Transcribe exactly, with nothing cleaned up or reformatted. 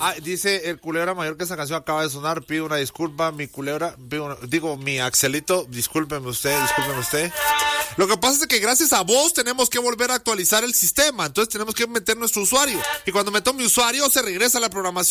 Ah, dice el Culebra Mayor que esa canción acaba de sonar. Pido una disculpa, mi Culebra. Pido una, digo, mi Axelito, discúlpeme usted, discúlpeme usted. Lo que pasa es que gracias a vos tenemos que volver a actualizar el sistema. Entonces tenemos que meter nuestro usuario. Y cuando meto mi usuario se regresa a la programación.